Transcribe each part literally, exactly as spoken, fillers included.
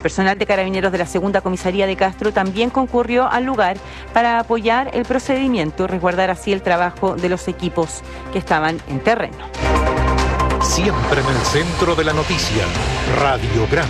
Personal de Carabineros de la Segunda Comisaría de Castro también concurrió al lugar para apoyar el procedimiento y resguardar así el trabajo de los equipos que estaban en terreno. Siempre en el centro de la noticia, Radiograma.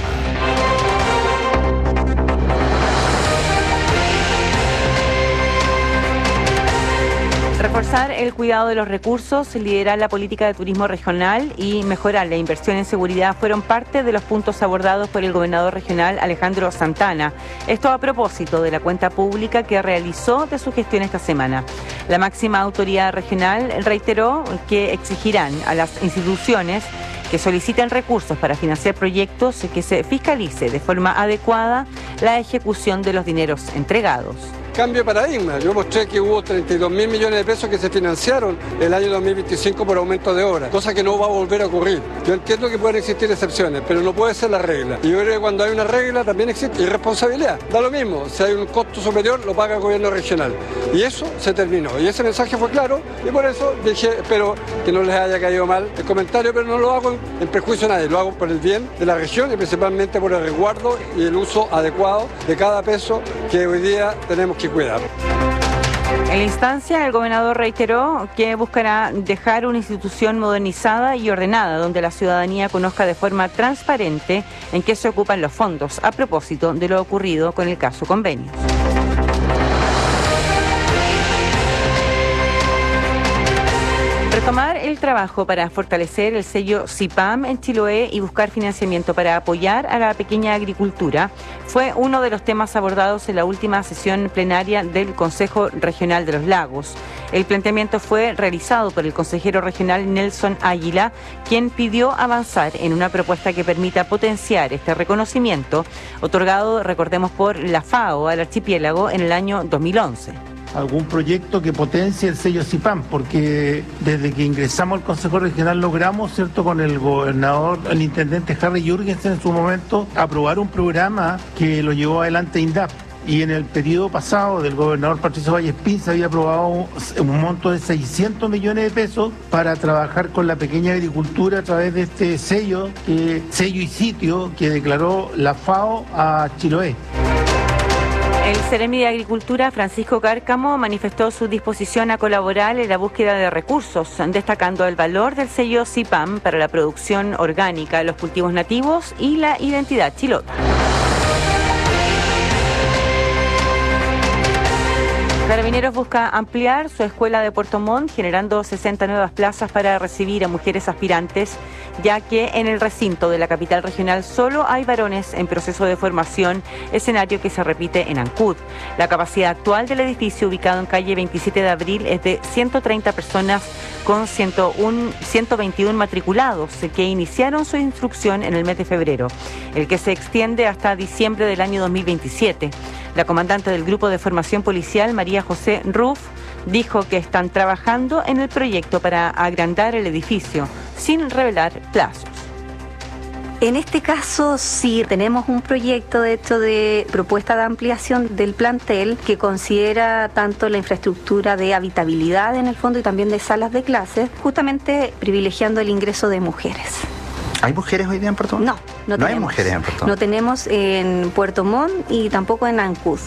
Reforzar el cuidado de los recursos, liderar la política de turismo regional y mejorar la inversión en seguridad fueron parte de los puntos abordados por el gobernador regional Alejandro Santana. Esto a propósito de la cuenta pública que realizó de su gestión esta semana. La máxima autoridad regional reiteró que exigirán a las instituciones que soliciten recursos para financiar proyectos que se fiscalice de forma adecuada la ejecución de los dineros entregados. Cambio de paradigma. Yo mostré que hubo treinta y dos mil millones de pesos que se financiaron el año dos mil veinticinco por aumento de obras, cosa que no va a volver a ocurrir. Yo entiendo que pueden existir excepciones, pero no puede ser la regla. Y yo creo que cuando hay una regla también existe irresponsabilidad. Da lo mismo, si hay un costo superior lo paga el gobierno regional. Y eso se terminó. Y ese mensaje fue claro y por eso dije, espero que no les haya caído mal el comentario, pero no lo hago en, en perjuicio a nadie, lo hago por el bien de la región y principalmente por el resguardo y el uso adecuado de cada peso que hoy día tenemos que cuidar. En la instancia, el gobernador reiteró que buscará dejar una institución modernizada y ordenada, donde la ciudadanía conozca de forma transparente en qué se ocupan los fondos, a propósito de lo ocurrido con el caso Convenios. Retomar el trabajo para fortalecer el sello CIPAM en Chiloé y buscar financiamiento para apoyar a la pequeña agricultura fue uno de los temas abordados en la última sesión plenaria del Consejo Regional de los Lagos. El planteamiento fue realizado por el consejero regional Nelson Águila, quien pidió avanzar en una propuesta que permita potenciar este reconocimiento, otorgado, recordemos, por la FAO al archipiélago en el año dos mil once. Algún proyecto que potencie el sello CIPAM, porque desde que ingresamos al Consejo Regional logramos, ¿cierto?, con el gobernador, el intendente Harry Jürgensen en su momento, aprobar un programa que lo llevó adelante INDAP. Y en el periodo pasado del gobernador Patricio Vallespín se había aprobado un, un monto de seiscientos millones de pesos para trabajar con la pequeña agricultura a través de este sello, que, sello y sitio que declaró la FAO a Chiloé. El Seremi de Agricultura, Francisco Cárcamo, manifestó su disposición a colaborar en la búsqueda de recursos, destacando el valor del sello CIPAM para la producción orgánica, los cultivos nativos y la identidad chilota. Carabineros busca ampliar su escuela de Puerto Montt, generando sesenta nuevas plazas para recibir a mujeres aspirantes, ya que en el recinto de la capital regional solo hay varones en proceso de formación, escenario que se repite en Ancud. La capacidad actual del edificio, ubicado en calle veintisiete de abril, es de ciento treinta personas con ciento veintiuno matriculados que iniciaron su instrucción en el mes de febrero, el que se extiende hasta diciembre del año dos mil veintisiete. La comandante del Grupo de Formación Policial, María José Ruf, dijo que están trabajando en el proyecto para agrandar el edificio, sin revelar plazos. En este caso sí tenemos un proyecto de hecho de propuesta de ampliación del plantel que considera tanto la infraestructura de habitabilidad en el fondo y también de salas de clases, justamente privilegiando el ingreso de mujeres. ¿Hay mujeres hoy día en Puerto Montt? No, no, no tenemos. hay mujeres en Puerto Montt. No tenemos en Puerto Montt y tampoco en Ancud.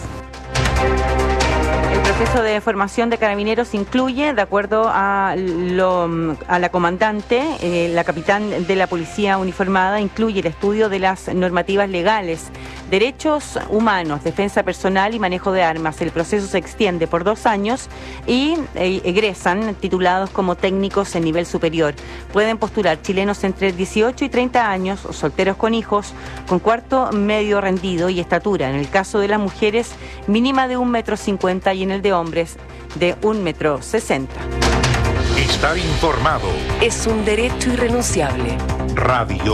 El proceso de formación de carabineros incluye, de acuerdo a, lo, a la comandante, eh, la capitán de la policía uniformada, incluye el estudio de las normativas legales, derechos humanos, defensa personal y manejo de armas. El proceso se extiende por dos años y eh, egresan titulados como técnicos en nivel superior. Pueden postular chilenos entre dieciocho y treinta años, solteros con hijos, con cuarto medio rendido y estatura. En el caso de las mujeres, mínima de un metro cincuenta y en el de hombres de un metro sesenta. Estar informado es un derecho irrenunciable. Radio